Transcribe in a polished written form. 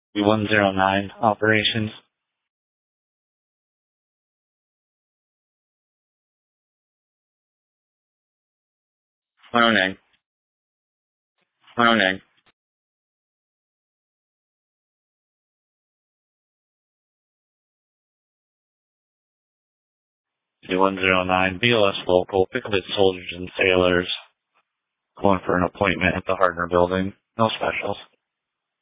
109 operations. 109. 109. 109 BLS local. Pick up its soldiers and sailors. Going for an appointment at the Hardner building. No specials.